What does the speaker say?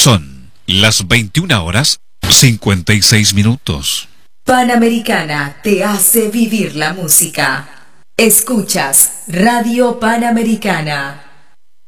Son las 21:56. Panamericana te hace vivir la música. Escuchas Radio Panamericana.